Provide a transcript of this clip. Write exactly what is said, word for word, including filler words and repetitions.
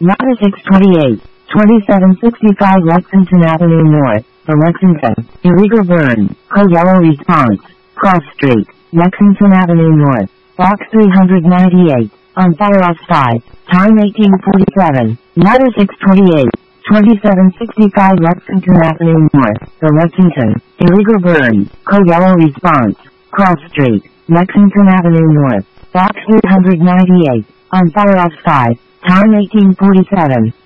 Nada six twenty-eight, twenty-seven sixty-five Lexington Avenue North, The Lexington. Illegal burn. Code Yellow response. Cross Street, Lexington Avenue North. Box three ninety-eight. On fire off side. Time eighteen forty-seven. Nada six twenty-eight, twenty-seven sixty-five Lexington Avenue North, The Lexington. Illegal burn. Code Yellow response. Cross Street, Lexington Avenue North. Box three ninety-eight. On fire off side. Time eighteen forty-seven.